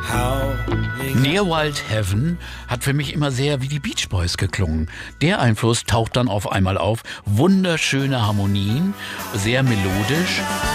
Near Wild Heaven hat für mich immer sehr wie die Beach Boys geklungen. Der Einfluss taucht dann auf einmal auf. Wunderschöne Harmonien, sehr melodisch.